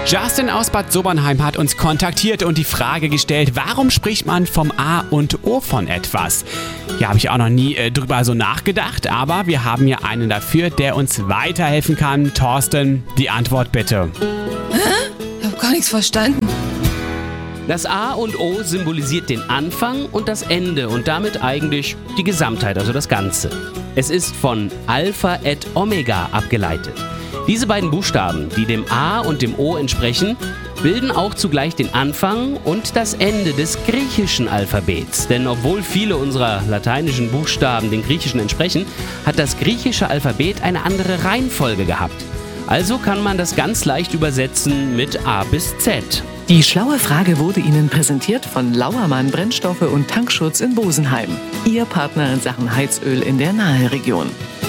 Justin aus Bad Sobernheim hat uns kontaktiert und die Frage gestellt, warum spricht man vom A und O von etwas? Ja, habe ich auch noch nie drüber so nachgedacht, aber wir haben hier einen dafür, der uns weiterhelfen kann. Thorsten, die Antwort bitte. Ich habe gar nichts verstanden. Das A und O symbolisiert den Anfang und das Ende und damit eigentlich die Gesamtheit, also das Ganze. Es ist von Alpha et Omega abgeleitet. Diese beiden Buchstaben, die dem A und dem O entsprechen, bilden auch zugleich den Anfang und das Ende des griechischen Alphabets. Denn obwohl viele unserer lateinischen Buchstaben den griechischen entsprechen, hat das griechische Alphabet eine andere Reihenfolge gehabt. Also kann man das ganz leicht übersetzen mit A bis Z. Die schlaue Frage wurde Ihnen präsentiert von Lauermann Brennstoffe und Tankschutz in Bosenheim. Ihr Partner in Sachen Heizöl in der Naheregion.